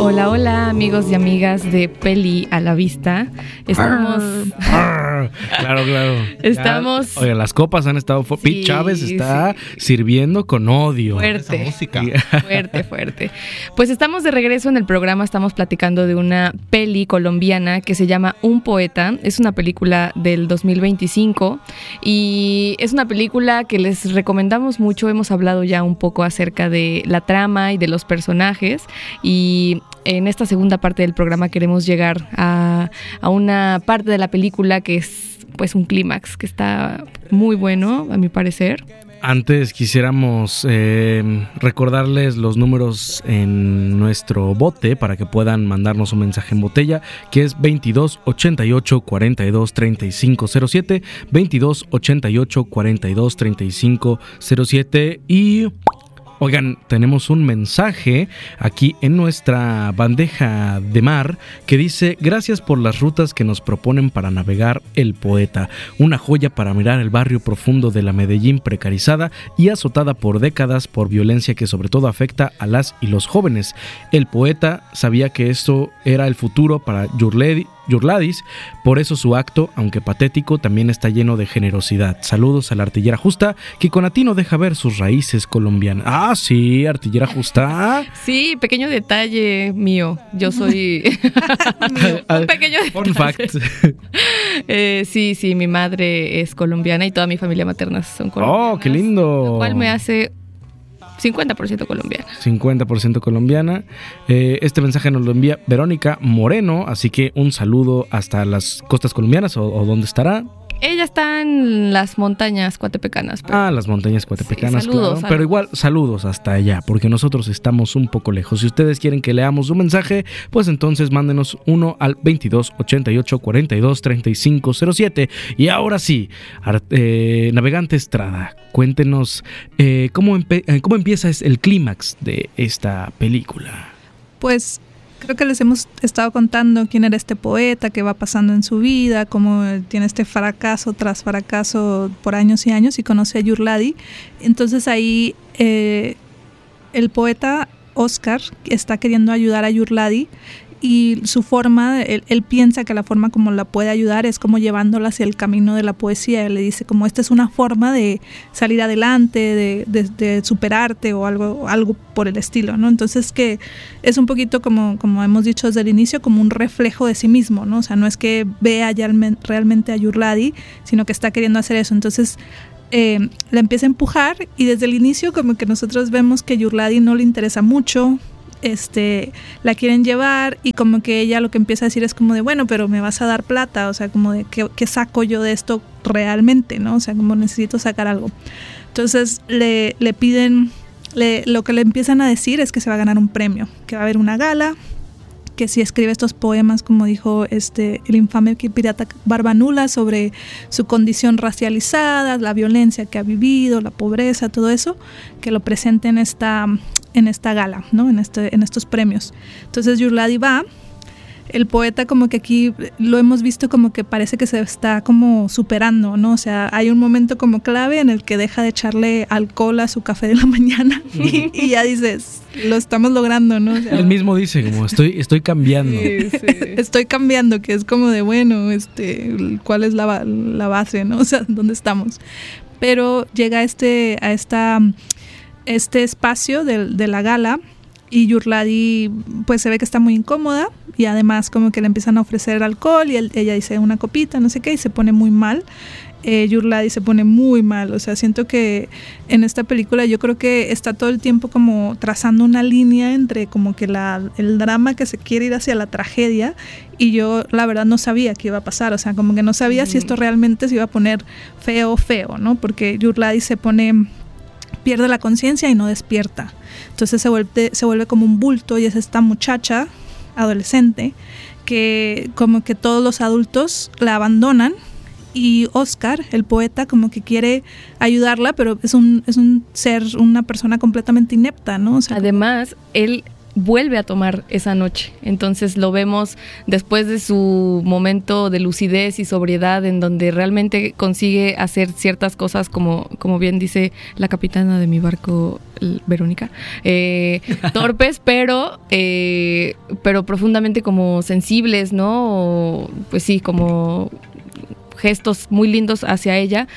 Hola, hola, amigos y amigas de Peli a la Vista. Estamos... Claro. Estamos... Oye, las copas han estado... Sí, Pete Chávez está sirviendo con odio. Fuerte, esa música. fuerte. Pues estamos de regreso en el programa. Estamos platicando de una peli colombiana que se llama Un Poeta. Es una película del 2025 y es una película que les recomendamos mucho. Hemos hablado ya un poco acerca de la trama y de los personajes, y en esta segunda parte del programa queremos llegar a una parte de la película que es pues un clímax que está muy bueno, a mi parecer. Antes quisiéramos recordarles los números en nuestro bote para que puedan mandarnos un mensaje en botella, que es 22 88 42 35 07, 22 88 42 35 07. Y oigan, tenemos un mensaje aquí en nuestra bandeja de mar que dice: gracias por las rutas que nos proponen para navegar El Poeta, una joya para mirar el barrio profundo de la Medellín precarizada y azotada por décadas por violencia que sobre todo afecta a las y los jóvenes. El Poeta sabía que esto era el futuro para Yurladis, por eso su acto, aunque patético, también está lleno de generosidad. Saludos a la Artillera Justa, que con Atino deja ver sus raíces colombianas. Ah, sí, Artillera Justa. Sí, pequeño detalle mío. Yo soy... un pequeño detalle. Fun fact. Sí, mi madre es colombiana y toda mi familia materna son colombianas. Oh, qué lindo. Lo cual me hace 50% colombiana. 50% colombiana. Este mensaje nos lo envía Verónica Moreno, así que un saludo hasta las costas colombianas, o ¿dónde estará? Ella está en las montañas coatepecanas. Las montañas coatepecanas, sí, saludos, claro. Pero igual, saludos hasta allá, porque nosotros estamos un poco lejos. Si ustedes quieren que leamos un mensaje, pues entonces mándenos uno al 22 88 42 35 07. Y ahora sí, Navegante Estrada, cuéntenos cómo empieza el clímax de esta película. Pues creo que les hemos estado contando quién era este poeta, qué va pasando en su vida, cómo tiene este fracaso tras fracaso por años y años y conoce a Yurladi. Entonces ahí el poeta Oscar está queriendo ayudar a Yurladi, y su forma, él piensa que la forma como la puede ayudar es como llevándola hacia el camino de la poesía. Él le dice como esta es una forma de salir adelante, de superarte o algo por el estilo, ¿no? Entonces que es un poquito como hemos dicho desde el inicio, como un reflejo de sí mismo, ¿no? O sea, no es que vea ya realmente a Yurladi, sino que está queriendo hacer eso. Entonces la empieza a empujar, y desde el inicio como que nosotros vemos que Yurladi no le interesa mucho. La quieren llevar, y como que ella lo que empieza a decir es como de bueno, pero me vas a dar plata, o sea, como de ¿qué saco yo de esto realmente, no? O sea, como necesito sacar algo. Entonces le piden, lo que le empiezan a decir es que se va a ganar un premio, que va a haber una gala, que si escribe estos poemas, como dijo el infame pirata Barbanula, sobre su condición racializada, la violencia que ha vivido, la pobreza, todo eso, que lo presente en esta gala, ¿no? En estos premios. Entonces Yurladi va. El poeta como que aquí lo hemos visto como que parece que se está como superando, ¿no? O sea, hay un momento como clave en el que deja de echarle alcohol a su café de la mañana y ya dices, lo estamos logrando, ¿no? O sea, él mismo dice como estoy cambiando. Sí. Estoy cambiando, que es como de bueno, ¿cuál es la base, ¿no? O sea, ¿dónde estamos? Pero llega a este espacio de la gala, y Yurladi pues se ve que está muy incómoda, y además como que le empiezan a ofrecer alcohol y ella dice una copita, no sé qué, y se pone muy mal. Yurladi se pone muy mal, o sea, siento que en esta película yo creo que está todo el tiempo como trazando una línea entre como que el drama que se quiere ir hacia la tragedia, y yo la verdad no sabía qué iba a pasar, o sea, como que no sabía si esto realmente se iba a poner feo, ¿no? Porque Yurladi pierde la conciencia y no despierta. Entonces se vuelve como un bulto, y es esta muchacha adolescente que como que todos los adultos la abandonan, y Oscar, el poeta, como que quiere ayudarla, pero es un ser, una persona completamente inepta, ¿no? O sea, además, él vuelve a tomar esa noche. Entonces lo vemos después de su momento de lucidez y sobriedad, en donde realmente consigue hacer ciertas cosas como bien dice la capitana de mi barco, Verónica, torpes, pero pero profundamente como sensibles, ¿no? O, pues sí, como gestos muy lindos hacia ella,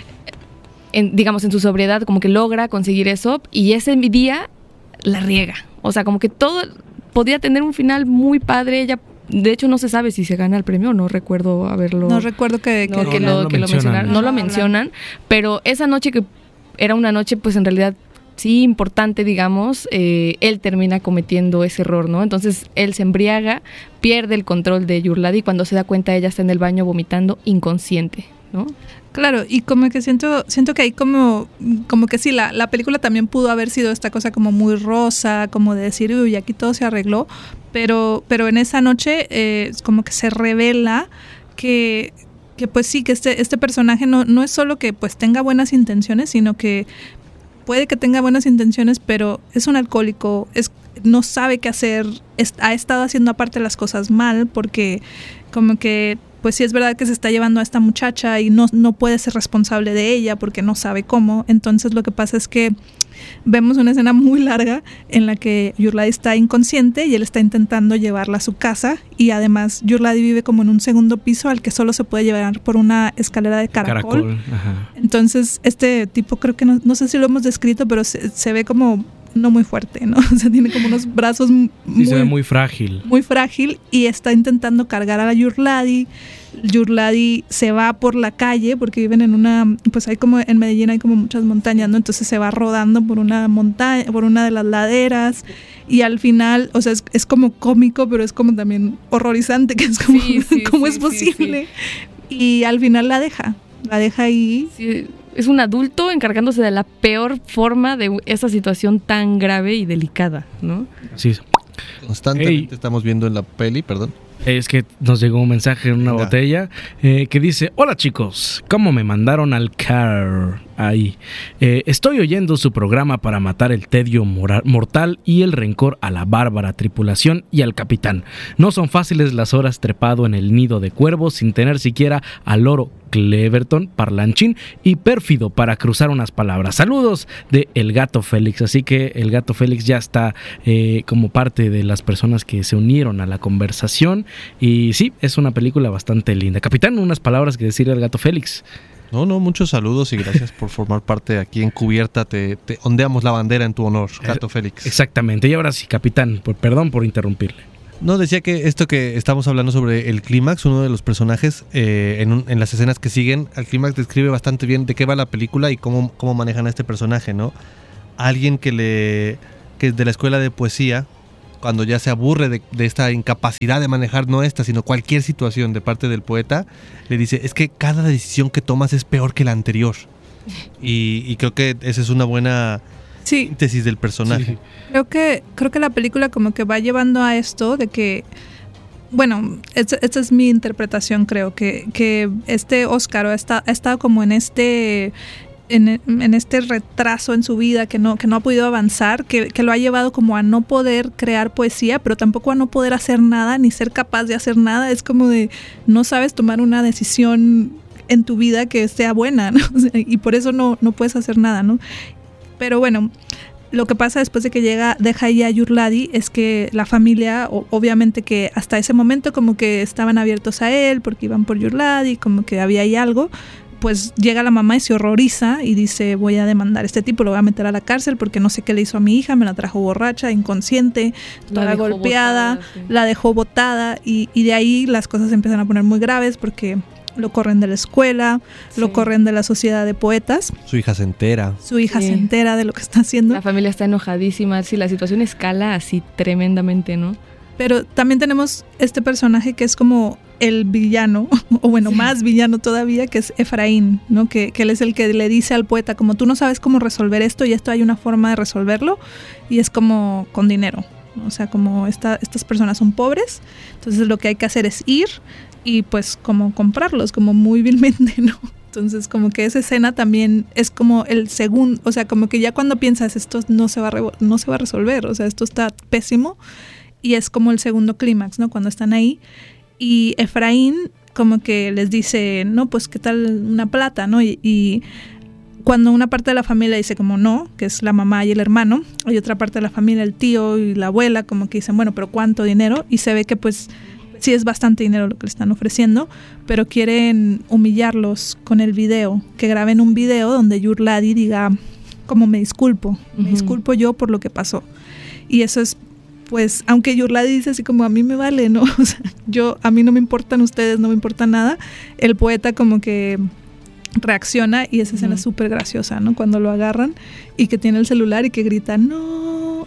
digamos en su sobriedad, como que logra conseguir eso, y ese día la riega. O sea, como que todo podía tener un final muy padre. Ella, de hecho, no se sabe si se gana el premio, no recuerdo haberlo. No recuerdo que lo mencionaron. No lo mencionan, pero esa noche, que era una noche, pues en realidad sí importante, digamos, él termina cometiendo ese error, ¿no? Entonces él se embriaga, pierde el control de Yurladi, y cuando se da cuenta ella está en el baño vomitando inconsciente, ¿no? Claro, y como que siento que ahí como que sí, la película también pudo haber sido esta cosa como muy rosa, como de decir, uy, aquí todo se arregló, pero en esa noche como que se revela que pues sí, que este personaje no es solo que pues tenga buenas intenciones, sino que puede que tenga buenas intenciones, pero es un alcohólico, no sabe qué hacer, ha estado haciendo aparte las cosas mal, porque como que pues sí es verdad que se está llevando a esta muchacha y no puede ser responsable de ella porque no sabe cómo. Entonces lo que pasa es que vemos una escena muy larga en la que Yurladi está inconsciente y él está intentando llevarla a su casa, y además Yurladi vive como en un segundo piso al que solo se puede llevar por una escalera de caracol. Ajá. Entonces este tipo, creo que no sé si lo hemos descrito, pero se ve como no muy fuerte, ¿no? O sea, tiene como unos brazos se ve muy frágil. Muy frágil, y está intentando cargar a la Yurladi. Yurladi se va por la calle porque viven en una, pues hay como en Medellín hay como muchas montañas, ¿no? Entonces se va rodando por una montaña, por una de las laderas, y al final, o sea, es como cómico, pero es como también horrorizante, que es como, ¿cómo es posible? Sí. Y al final la deja ahí. Sí. Es un adulto encargándose de la peor forma de esa situación tan grave y delicada, ¿no? Sí. Constantemente estamos viendo en la peli, perdón. Es que nos llegó un mensaje en una botella que dice: hola chicos, ¿cómo me mandaron al car? Ahí. Estoy oyendo su programa para matar el tedio mortal y el rencor a la bárbara tripulación y al capitán. No son fáciles las horas trepado en el nido de cuervos sin tener siquiera al loro Cleverton, parlanchín y pérfido para cruzar unas palabras. Saludos de El Gato Félix. Así que El Gato Félix ya está como parte de las personas que se unieron a la conversación, y sí, es una película bastante linda. Capitán, unas palabras que decir al Gato Félix. No, muchos saludos y gracias por formar parte aquí en Cubierta. Te ondeamos la bandera en tu honor, Gato Félix. Exactamente. Y ahora sí, capitán, perdón por interrumpirle. No, decía que esto que estamos hablando sobre el clímax, uno de los personajes en las escenas que siguen, el clímax describe bastante bien de qué va la película y cómo manejan a este personaje, ¿no? Alguien que es de la escuela de poesía, cuando ya se aburre de esta incapacidad de manejar no esta, sino cualquier situación de parte del poeta, le dice, es que cada decisión que tomas es peor que la anterior. Y creo que esa es una buena síntesis del personaje. Sí. Creo que la película como que va llevando a esto de que, bueno, esta es mi interpretación, creo, que este Óscar ha estado como en este retraso en su vida, que no ha podido avanzar, que lo ha llevado como a no poder crear poesía, pero tampoco a no poder hacer nada, ni ser capaz de hacer nada. Es como de no sabes tomar una decisión en tu vida que sea buena, ¿no? O sea, y por eso no puedes hacer nada, ¿no? Pero bueno, lo que pasa después de que deja ahí a Yurladi es que la familia, obviamente que hasta ese momento como que estaban abiertos a él porque iban por Yurladi, como que había ahí algo. Pues llega la mamá y se horroriza y dice, voy a demandar a este tipo, lo voy a meter a la cárcel porque no sé qué le hizo a mi hija, me la trajo borracha, inconsciente, toda golpeada, la dejó botada, y de ahí las cosas se empiezan a poner muy graves porque lo corren de la escuela, lo corren de la sociedad de poetas. Su hija se entera. Se entera de lo que está haciendo. La familia está enojadísima, sí, la situación escala así tremendamente, ¿no? Pero también tenemos este personaje que es como el villano, o bueno, más villano todavía, que es Efraín, ¿no? Que él es el que le dice al poeta, como tú no sabes cómo resolver esto y esto hay una forma de resolverlo, y es como con dinero, ¿no? O sea, como estas personas son pobres, entonces lo que hay que hacer es ir y pues como comprarlos, como muy vilmente, ¿no? Entonces como que esa escena también es como el segundo, o sea, como que ya cuando piensas esto no se va a resolver, o sea, esto está pésimo, y es como el segundo clímax, ¿no? Cuando están ahí. Y Efraín como que les dice, no, pues qué tal una plata, ¿no? Y cuando una parte de la familia dice como no, que es la mamá y el hermano, hay otra parte de la familia, el tío y la abuela, como que dicen, bueno, pero ¿cuánto dinero? Y se ve que pues sí es bastante dinero lo que le están ofreciendo, pero quieren humillarlos con el video, que graben un video donde Yurladi diga como me disculpo yo por lo que pasó. Y eso es, pues, aunque Yurladi dice así como a mí me vale, ¿no? O sea, a mí no me importan ustedes, no me importa nada, el poeta como que reacciona y esa escena es súper graciosa, ¿no? Cuando lo agarran y que tiene el celular y que grita ¡no!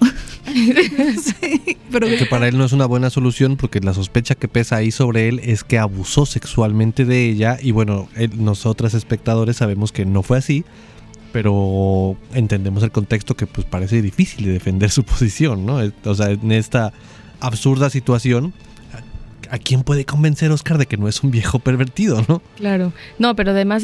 Sí, pero que para él no es una buena solución porque la sospecha que pesa ahí sobre él es que abusó sexualmente de ella y bueno, nosotras espectadores sabemos que no fue así, pero entendemos el contexto que pues parece difícil de defender su posición, ¿no? O sea, en esta absurda situación, ¿a quién puede convencer Oscar de que no es un viejo pervertido, no? Claro. No, pero además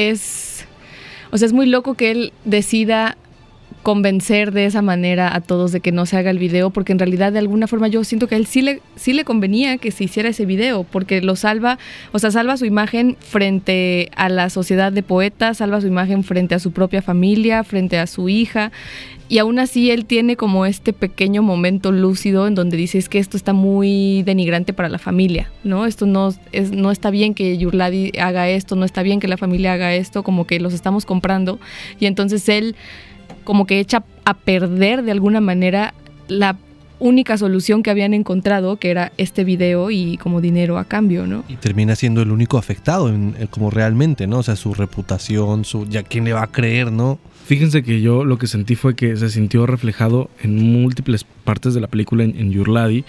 o sea, es muy loco que él decida convencer de esa manera a todos de que no se haga el video, porque en realidad de alguna forma yo siento que a él sí le convenía que se hiciera ese video, porque lo salva, o sea, salva su imagen frente a la sociedad de poetas, salva su imagen frente a su propia familia, frente a su hija, y aún así él tiene como este pequeño momento lúcido en donde dice es que esto está muy denigrante para la familia, ¿no? Esto no está bien que Yurladi haga esto, no está bien que la familia haga esto, como que los estamos comprando, y entonces él como que echa a perder de alguna manera la única solución que habían encontrado, que era este video y como dinero a cambio, ¿no? Y termina siendo el único afectado como realmente, ¿no? O sea, su reputación, ya quién le va a creer, ¿no? Fíjense que yo lo que sentí fue que se sintió reflejado en múltiples partes de la película en Yurladi.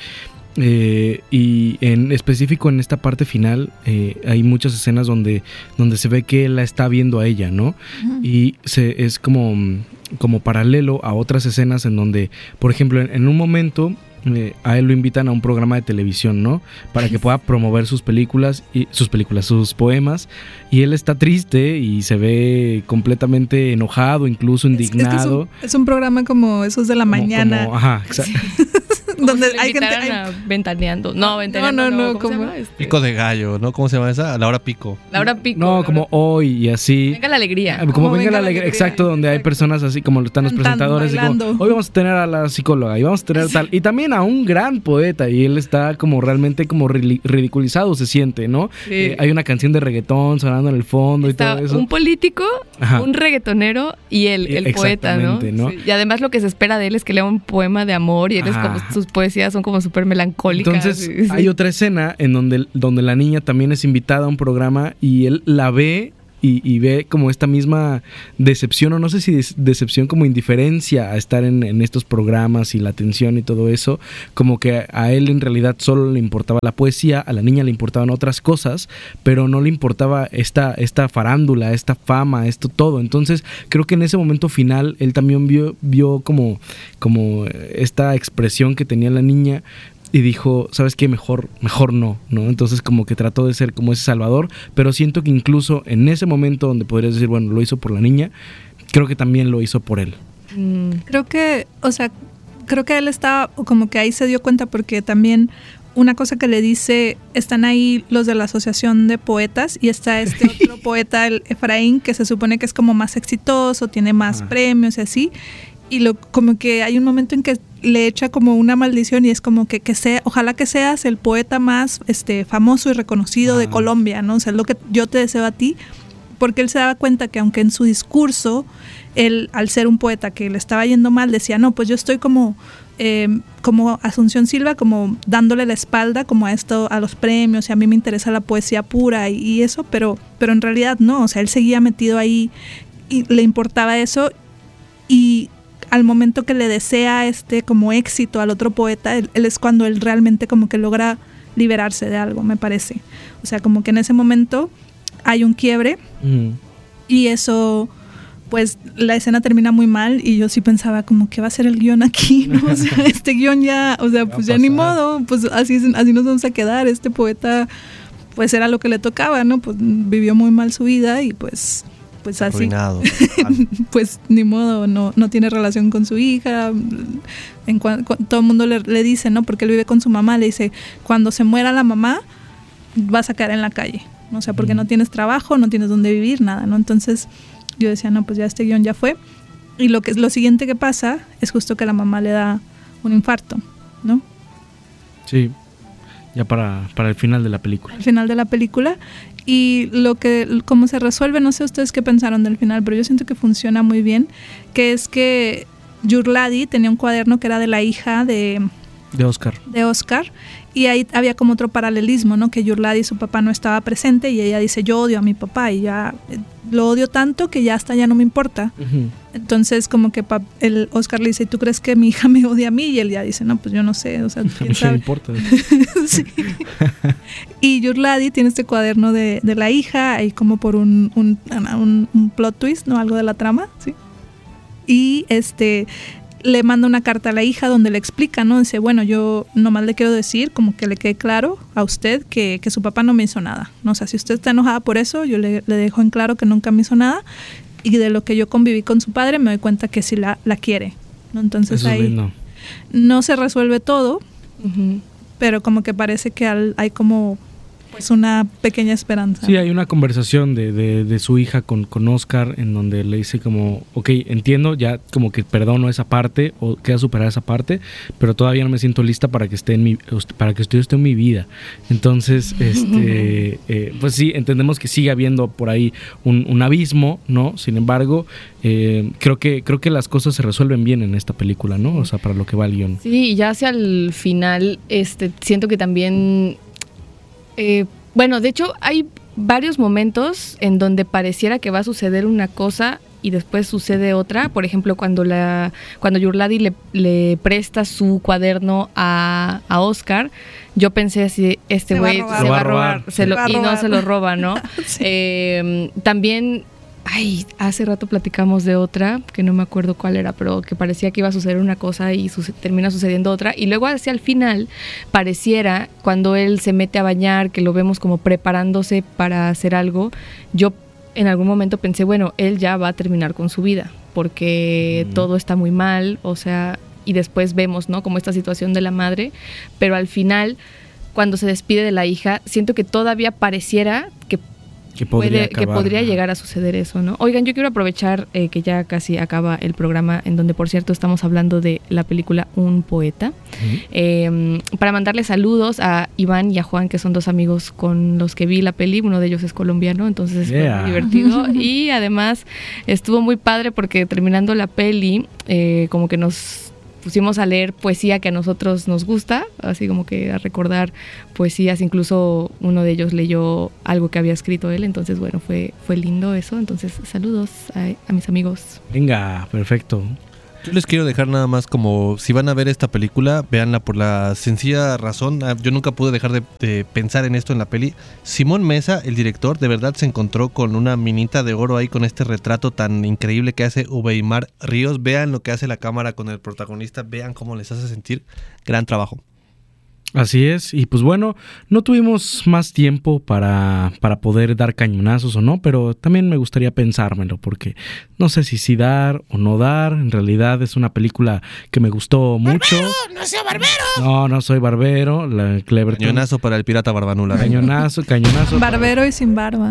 Y en específico en esta parte final hay muchas escenas donde se ve que él la está viendo a ella, ¿no? Uh-huh. Y es como paralelo a otras escenas en donde, por ejemplo, en un momento a él lo invitan a un programa de televisión, ¿no? Para que pueda promover sus poemas, y él está triste y se ve completamente enojado, incluso indignado. Es un programa como esos de la mañana. Ajá, exacto. Donde hay gente ventaneando. No, como Pico de gallo, ¿no? ¿Cómo se llama esa? La hora pico. La hora pico. No, como hoy y así. Venga la alegría. Como venga la alegría, exacto, donde hay personas así como están los presentadores. Y como, hoy vamos a tener a la psicóloga y vamos a tener tal. Y también a un gran poeta y él está como realmente como ridiculizado se siente, ¿no? Sí. Hay una canción de reggaetón sonando en el fondo está y todo eso. Un político, ajá, un reggaetonero y el poeta, ¿no? Sí. Y además lo que se espera de él es que lea un poema de amor y él es como sus poesías son como súper melancólicas. Entonces hay otra escena en donde la niña también es invitada a un programa y él la ve y ve como esta misma decepción, o no sé si decepción, como indiferencia a estar en estos programas y la atención y todo eso, como que a él en realidad solo le importaba la poesía, a la niña le importaban otras cosas, pero no le importaba esta farándula, esta fama, esto todo. Entonces creo que en ese momento final él también vio como esta expresión que tenía la niña y dijo, ¿sabes qué? Mejor no. Entonces como que trató de ser como ese salvador, pero siento que incluso en ese momento donde podrías decir, bueno, lo hizo por la niña, creo que también lo hizo por él. Creo que él estaba como que ahí se dio cuenta, porque también una cosa que le dice, están ahí los de la asociación de poetas y está este otro poeta, el Efraín, que se supone que es como más exitoso, tiene más premios y así, y como que hay un momento en que le echa como una maldición y es como que ojalá que seas el poeta más famoso y reconocido de Colombia, ¿no? O sea, es lo que yo te deseo a ti, porque él se daba cuenta que aunque en su discurso él, al ser un poeta que le estaba yendo mal, decía, no, pues yo estoy como Asunción Silva, como dándole la espalda como a esto, a los premios, y a mí me interesa la poesía pura y eso, pero en realidad no, o sea, él seguía metido ahí y le importaba eso, y al momento que le desea como éxito al otro poeta, él es cuando él realmente como que logra liberarse de algo, me parece. O sea, como que en ese momento hay un quiebre y eso, pues la escena termina muy mal y yo sí pensaba como, ¿qué va a ser el guión aquí? ¿No? O sea, este guión ya, o sea, pues ya ni modo, pues así nos vamos a quedar. Este poeta, pues era lo que le tocaba, ¿no? Pues vivió muy mal su vida y pues así, arruinado. Pues ni modo, no tiene relación con su hija. Todo el mundo le dice, ¿no? Porque él vive con su mamá, le dice, cuando se muera la mamá vas a caer en la calle, o sea, porque no tienes trabajo, no tienes dónde vivir, nada, ¿no? Entonces yo decía, no, pues ya este guión ya fue. Y lo siguiente que pasa es justo que la mamá le da un infarto, ¿no? Sí, ya para el final de la película. Al final de la película. Y cómo se resuelve, no sé ustedes qué pensaron del final, pero yo siento que funciona muy bien, que es que Jurladi tenía un cuaderno que era de la hija de Oscar, y ahí había como otro paralelismo, ¿no? Que Jurladi, su papá, no estaba presente y ella dice, yo odio a mi papá y ya lo odio tanto que ya hasta ya no me importa. Uh-huh. Entonces como que el Oscar le dice, ¿tú crees que mi hija me odia a mí? Y él ya dice, no, pues yo no sé, o sea, ¿quién sabe? No me importa. Sí. Y Jurladi tiene este cuaderno de la hija, ahí como por un plot twist, ¿no? Algo de la trama, ¿sí? Y le manda una carta a la hija donde le explica, ¿no? Dice, bueno, yo nomás le quiero decir, como que le quede claro a usted que su papá no me hizo nada, ¿no? O sea, si usted está enojada por eso, yo le dejo en claro que nunca me hizo nada, y de lo que yo conviví con su padre me doy cuenta que sí la quiere, ¿no? Entonces eso ahí no se resuelve todo, uh-huh, pero como que parece que hay como pues una pequeña esperanza. Sí, hay una conversación de su hija con Oscar en donde le dice como, ok, entiendo, ya como que perdono esa parte o queda superada esa parte, pero todavía no me siento lista para que para que usted esté en mi vida. Entonces, pues sí, entendemos que sigue habiendo por ahí un abismo, ¿no? Sin embargo, creo que las cosas se resuelven bien en esta película, ¿no? O sea, para lo que va el guión. Sí, y ya hacia el final, siento que también bueno, de hecho hay varios momentos en donde pareciera que va a suceder una cosa y después sucede otra. Por ejemplo, cuando Jurladi le presta su cuaderno a Oscar, yo pensé así, este güey se va a robar. Y no se lo roba, ¿no? Sí. También... hace rato platicamos de otra, que no me acuerdo cuál era, pero que parecía que iba a suceder una cosa y termina sucediendo otra. Y luego hacia el final, pareciera, cuando él se mete a bañar, que lo vemos como preparándose para hacer algo, yo en algún momento pensé, bueno, él ya va a terminar con su vida, porque todo está muy mal, o sea, y después vemos, ¿no? Como esta situación de la madre, pero al final, cuando se despide de la hija, siento que todavía pareciera que podría llegar a suceder eso, ¿no? Oigan, yo quiero aprovechar que ya casi acaba el programa, en donde, por cierto, estamos hablando de la película Un Poeta, para mandarle saludos a Iván y a Juan, que son dos amigos con los que vi la peli. Uno de ellos es colombiano, entonces fue muy divertido. Y además estuvo muy padre porque terminando la peli, como que nos pusimos a leer poesía que a nosotros nos gusta, así como que a recordar poesías. Incluso uno de ellos leyó algo que había escrito él, entonces bueno, fue lindo eso. Entonces saludos a mis amigos. Venga, perfecto. Yo les quiero dejar nada más como, si van a ver esta película, véanla por la sencilla razón. Yo nunca pude dejar de pensar en esto en la peli. Simón Mesa, el director, de verdad se encontró con una minita de oro ahí con este retrato tan increíble que hace Uweimar Ríos. Vean lo que hace la cámara con el protagonista, vean cómo les hace sentir. Gran trabajo. Así es, y pues bueno, no tuvimos más tiempo para poder dar cañonazos o no, pero también me gustaría pensármelo, porque no sé si sí dar o no dar. En realidad es una película que me gustó mucho. ¡Barbero! ¡No sea barbero! No soy barbero. Cañonazo para el pirata Barbanula. Cañonazo. Barbero y sin barba.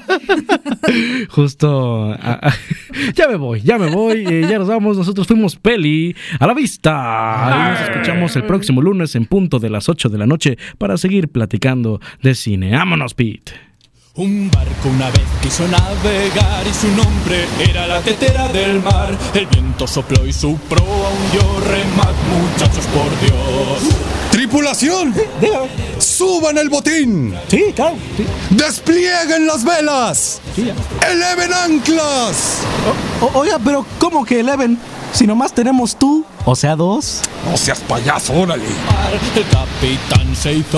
Justo. Ya me voy. Ya nos vamos. Nosotros fuimos Peli a la vista. Y nos escuchamos el próximo lunes en punto de las 8 de la noche para seguir platicando de cine. ¡Vámonos, Pete! Un barco una vez quiso navegar y su nombre era la tetera del mar. El viento sopló y su proa hundió. Remad, muchachos, por Dios. ¡Tripulación! ¡Suban el botín! Sí, claro. Sí. ¡Desplieguen las velas! Sí, ya. ¡Eleven anclas! Oiga, pero ¿cómo que eleven? Si nomás tenemos tú, o sea, dos. No seas payaso, órale. El capitán se hizo